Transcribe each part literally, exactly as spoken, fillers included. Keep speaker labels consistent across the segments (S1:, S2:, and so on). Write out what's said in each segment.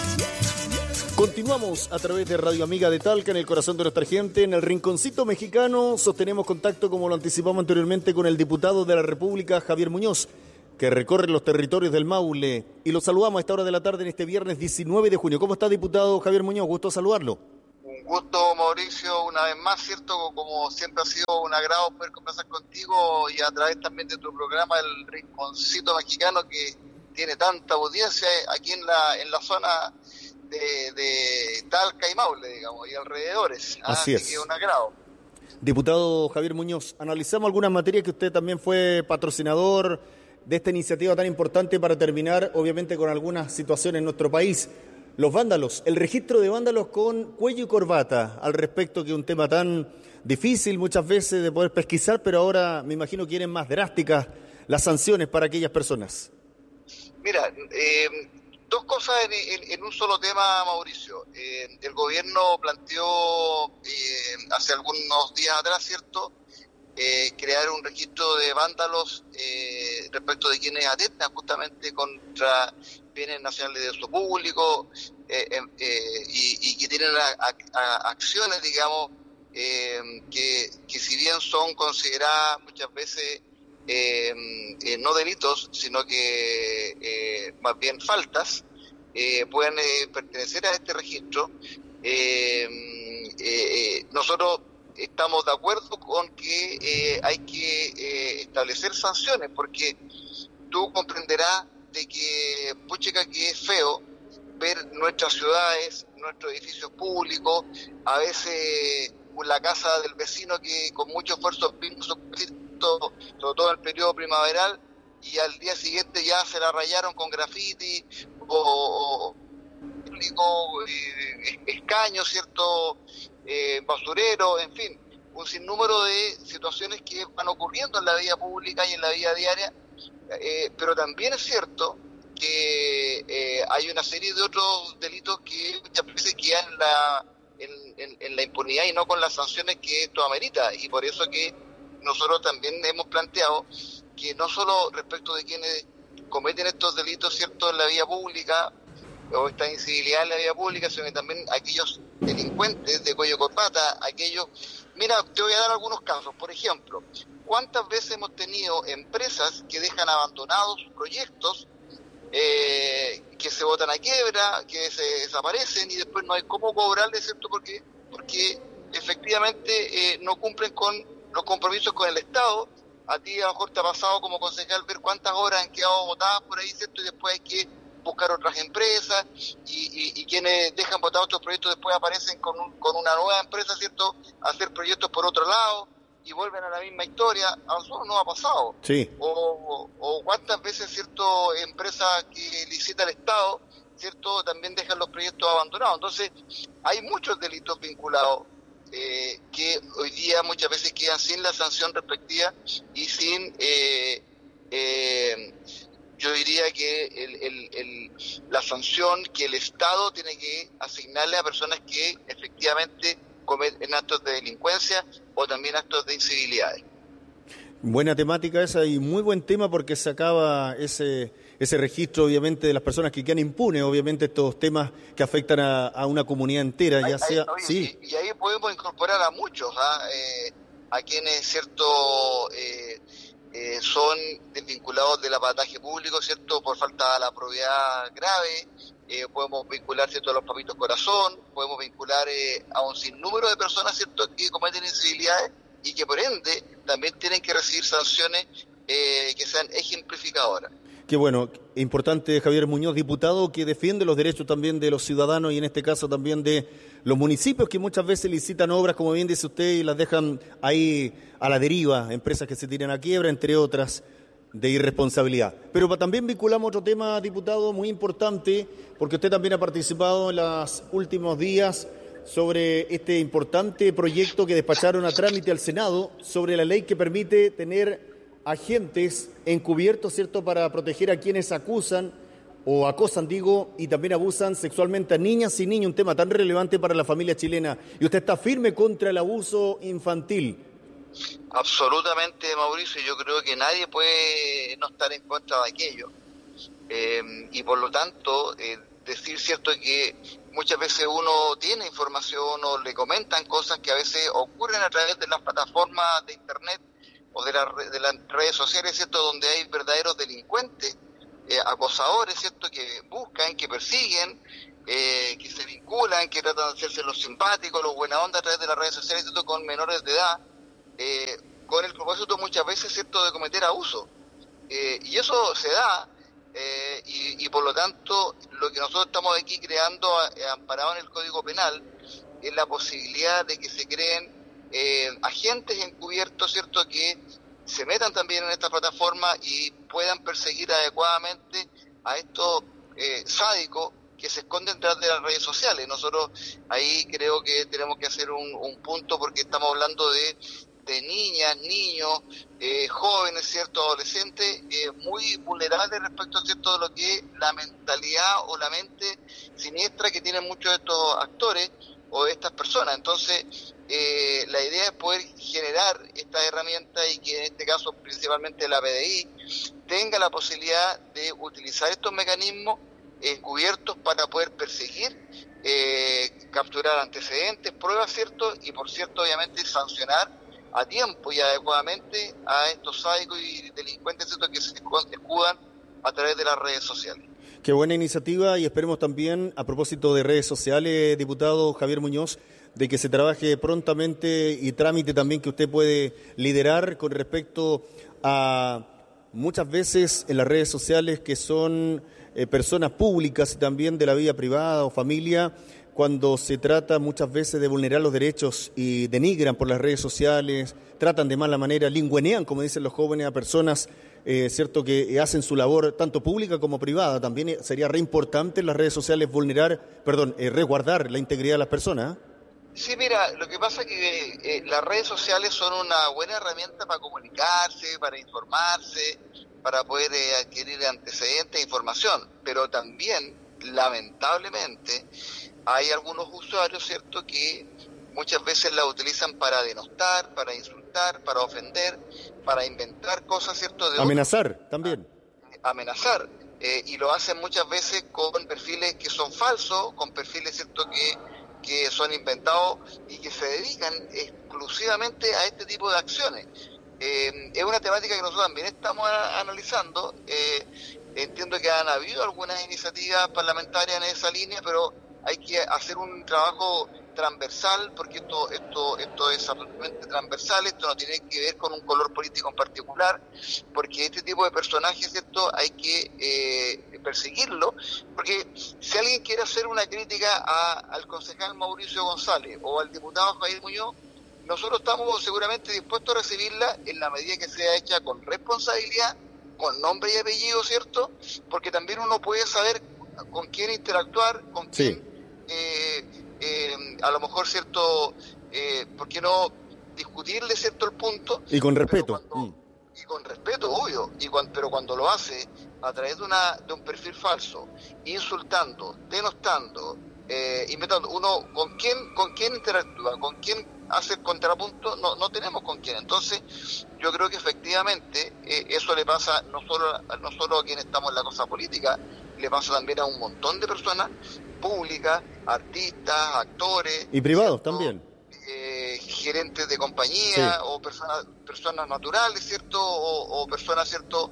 S1: Continuamos a través de Radio Amiga de Talca, en el corazón de nuestra gente, en el rinconcito mexicano. Sostenemos contacto, como lo anticipamos anteriormente, con el diputado de la República, Javier Muñoz, que recorre los territorios del Maule. Y lo saludamos a esta hora de la tarde en este viernes diecinueve de junio. ¿Cómo está, diputado Javier Muñoz? Gusto saludarlo.
S2: Un gusto, Mauricio, una vez más, ¿cierto? Como siempre ha sido un agrado poder conversar contigo y a través también de tu programa, el rinconcito mexicano, que tiene tanta audiencia aquí en la, en la zona De, de Talca y Maule, digamos, y alrededores.
S1: Así, Así es.
S2: Que un agrado.
S1: Diputado Javier Muñoz, analizamos algunas materias que usted también fue patrocinador de esta iniciativa tan importante para terminar, obviamente, con algunas situaciones en nuestro país. Los vándalos, el registro de vándalos con cuello y corbata, al respecto, que es un tema tan difícil muchas veces de poder pesquisar, pero ahora me imagino que quieren más drásticas las sanciones para aquellas personas.
S2: Mira, eh, dos cosas en, en, en un solo tema, Mauricio. Eh, el gobierno planteó eh, hace algunos días atrás, ¿cierto?, eh, crear un registro de vándalos eh, respecto de quienes atentan justamente contra bienes nacionales de uso público eh, eh, y, y que tienen a, a, a acciones, digamos, eh, que, que si bien son consideradas muchas veces Eh, eh, no delitos, sino que eh, más bien faltas, eh, pueden eh, pertenecer a este registro. Eh, eh, nosotros estamos de acuerdo con que eh, hay que eh, establecer sanciones, porque tú comprenderás de que, puchica, que es feo ver nuestras ciudades, nuestros edificios públicos, a veces la casa del vecino que con mucho esfuerzo pinta, sobre todo en el periodo primaveral, y al día siguiente ya se la rayaron con grafiti o, o eh, escaños, cierto, eh, basurero, en fin, un sinnúmero de situaciones que van ocurriendo en la vida pública y en la vida diaria, eh, pero también es cierto que eh, hay una serie de otros delitos que muchas veces quedan en la, en, en, en la impunidad y no con las sanciones que esto amerita, y por eso que nosotros también hemos planteado que no solo respecto de quienes cometen estos delitos, cierto, en la vía pública o esta incivilidad en la vía pública, sino que también aquellos delincuentes de cuello corbata, aquellos... Mira, te voy a dar algunos casos. Por ejemplo, ¿cuántas veces hemos tenido empresas que dejan abandonados proyectos, eh, que se botan a quiebra, que se desaparecen y después no hay cómo cobrarles, ¿cierto? Porque, porque efectivamente eh, no cumplen con los compromisos con el Estado? A ti a lo mejor te ha pasado como concejal ver cuántas horas han quedado botadas por ahí, ¿cierto? Y después hay que buscar otras empresas, y, y, y quienes dejan botados estos proyectos después aparecen con, un, con una nueva empresa, ¿cierto?, a hacer proyectos por otro lado y vuelven a la misma historia. A nosotros nos ha pasado.
S1: Sí.
S2: O, o cuántas veces, ¿cierto?, empresas que licita el Estado, ¿cierto?, también dejan los proyectos abandonados. Entonces, hay muchos delitos vinculados Eh, que hoy día muchas veces quedan sin la sanción respectiva y sin, eh, eh, yo diría que el, el, el, la sanción que el Estado tiene que asignarle a personas que efectivamente cometen actos de delincuencia o también actos de incivilidades.
S1: Buena temática esa y muy buen tema, porque se acaba ese... ese registro, obviamente, de las personas que quedan impunes, obviamente, estos temas que afectan a, a una comunidad entera, ya
S2: ahí,
S1: sea...
S2: Oye,
S1: sí.
S2: y, y ahí podemos incorporar a muchos, ¿ah? eh, a quienes, ¿cierto?, eh, eh, son desvinculados del aparataje público, ¿cierto?, por falta de la probidad grave. Eh, podemos vincular, ¿cierto?, a los papitos corazón, podemos vincular eh, a un sinnúmero de personas, ¿cierto?, que cometen incivilidades y que, por ende, también tienen que recibir sanciones eh, que sean ejemplificadoras.
S1: Qué bueno, importante, Javier Muñoz, diputado que defiende los derechos también de los ciudadanos y en este caso también de los municipios que muchas veces licitan obras, como bien dice usted, y las dejan ahí a la deriva, empresas que se tiran a quiebra, entre otras, de irresponsabilidad. Pero también vinculamos otro tema, diputado, muy importante, porque usted también ha participado en los últimos días sobre este importante proyecto que despacharon a trámite al Senado sobre la ley que permite tener agentes encubiertos, ¿cierto?, para proteger a quienes acusan o acosan, digo, y también abusan sexualmente a niñas y niños, un tema tan relevante para la familia chilena. Y usted está firme contra el abuso infantil.
S2: Absolutamente, Mauricio, yo creo que nadie puede no estar en contra de aquello. Eh, y por lo tanto, eh, decir, cierto, que muchas veces uno tiene información o le comentan cosas que a veces ocurren a través de las plataformas de internet o de, la, de las redes sociales, cierto, donde hay verdaderos delincuentes, eh, acosadores, cierto, que buscan, que persiguen, eh, que se vinculan, que tratan de hacerse los simpáticos, los buena onda a través de las redes sociales, cierto, con menores de edad, eh, con el propósito muchas veces, cierto, de cometer abuso. Eh, y eso se da, eh, y, y por lo tanto lo que nosotros estamos aquí creando, eh, amparado en el Código Penal, es la posibilidad de que se creen eh, agentes encubiertos, cierto, que se metan también en esta plataforma y puedan perseguir adecuadamente a estos eh, sádicos que se esconden detrás de las redes sociales. Nosotros ahí creo que tenemos que hacer un, un punto, porque estamos hablando de de niñas, niños, eh, jóvenes, cierto, adolescentes, eh, muy vulnerables respecto, cierto, de lo que es la mentalidad o la mente siniestra que tienen muchos de estos actores o de estas personas. Entonces, eh, la idea es poder generar esta herramienta y que en este caso principalmente la P D I tenga la posibilidad de utilizar estos mecanismos encubiertos para poder perseguir, eh, capturar antecedentes, pruebas, cierto, y por cierto, obviamente, sancionar a tiempo y adecuadamente a estos sádicos y delincuentes, ¿cierto?, que se escudan a través de las redes sociales.
S1: Qué buena iniciativa, y esperemos también, a propósito de redes sociales, diputado Javier Muñoz, de que se trabaje prontamente y trámite también que usted puede liderar con respecto a muchas veces en las redes sociales que son eh, personas públicas y también de la vida privada o familia, cuando se trata muchas veces de vulnerar los derechos y denigran por las redes sociales, tratan de mala manera, lingüenean, como dicen los jóvenes, a personas, eh, cierto, que hacen su labor tanto pública como privada. También sería re importante en las redes sociales vulnerar, perdón, eh, resguardar la integridad de las personas.
S2: Sí, mira, lo que pasa es que eh, las redes sociales son una buena herramienta para comunicarse, para informarse, para poder eh, adquirir antecedentes e información, pero también, lamentablemente, hay algunos usuarios, cierto, que muchas veces la utilizan para denostar, para insultar, para ofender, para inventar cosas, cierto, de
S1: amenazar
S2: otros,
S1: también.
S2: A, amenazar, eh, y lo hacen muchas veces con perfiles que son falsos, con perfiles, cierto, que, que son inventados y que se dedican exclusivamente a este tipo de acciones. Eh, es una temática que nosotros también estamos a, analizando. Eh, entiendo que han habido algunas iniciativas parlamentarias en esa línea, pero hay que hacer un trabajo transversal, porque esto esto esto es absolutamente transversal, esto no tiene que ver con un color político en particular, porque este tipo de personajes, cierto, hay que eh, perseguirlo, porque si alguien quiere hacer una crítica a, al concejal Mauricio González o al diputado Javier Muñoz, nosotros estamos seguramente dispuestos a recibirla en la medida que sea hecha con responsabilidad, con nombre y apellido, ¿cierto? Porque también uno puede saber con quién interactuar, con quién,
S1: sí.
S2: eh, eh, a lo mejor, ¿cierto? Eh, ¿Por qué no discutirle, ¿cierto?, el punto?
S1: Y con respeto.
S2: Cuando,
S1: mm.
S2: Y con respeto, obvio, y cuando, pero cuando lo hace a través de, una, de un perfil falso, insultando, denostando, eh, inventando, uno, ¿con quién, con quién interactúa? ¿Con quién hace el contrapunto? No, no tenemos con quién. Entonces, yo creo que efectivamente eh, eso le pasa no solo, no solo a quienes estamos en la cosa política, le pasa también a un montón de personas públicas, artistas, actores.
S1: Y privados
S2: ¿cierto?
S1: también.
S2: Eh, gerentes de compañía, sí. o personas personas naturales, ¿cierto? O, o personas, ¿cierto?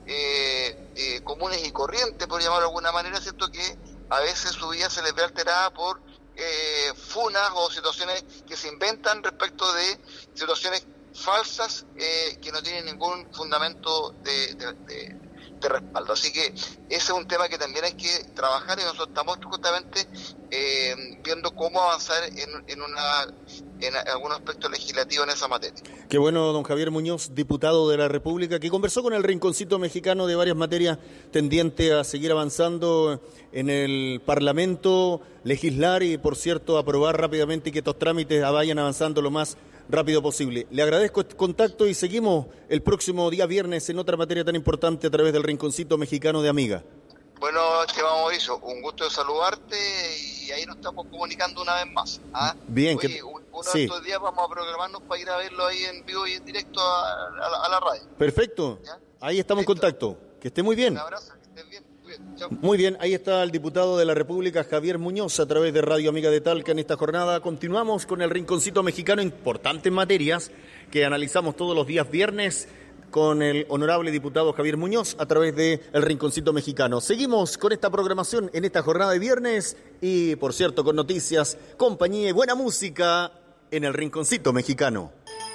S2: Eh, eh, comunes y corrientes, por llamarlo de alguna manera, ¿cierto? Que a veces su vida se les ve alterada por eh, funas o situaciones que se inventan respecto de situaciones falsas eh, que no tienen ningún fundamento de, de, de, de respaldo. Así que ese es un tema que también hay que trabajar, y nosotros estamos justamente eh, viendo cómo avanzar en, en una en algún aspecto legislativo en esa materia.
S1: Qué bueno, don Javier Muñoz, diputado de la República, que conversó con el Rinconcito Mexicano de varias materias tendientes a seguir avanzando en el Parlamento, legislar y, por cierto, aprobar rápidamente y que estos trámites vayan avanzando lo más rápido posible. Le agradezco este contacto y seguimos el próximo día viernes en otra materia tan importante a través del Rinconcito Mexicano de Amiga.
S2: Bueno, Esteban Mauricio, un gusto de saludarte, y ahí nos estamos comunicando una vez más. ¿ah?
S1: Bien,
S2: Oye,
S1: que...
S2: un, uno
S1: sí.
S2: de estos días vamos a programarnos para ir a verlo ahí en vivo y en directo a, a, la, a la radio.
S1: Perfecto, ¿ya? Ahí estamos. Listo. En contacto. Que esté muy bien.
S2: Un abrazo, que estés bien. Muy bien. chao.
S1: Muy bien, ahí está el diputado de la República, Javier Muñoz, a través de Radio Amiga de Talca en esta jornada. Continuamos con el Rinconcito Mexicano, importantes materias que analizamos todos los días viernes con el honorable diputado Javier Muñoz a través de el Rinconcito Mexicano. Seguimos con esta programación en esta jornada de viernes y, por cierto, con noticias, compañía y buena música en el Rinconcito Mexicano.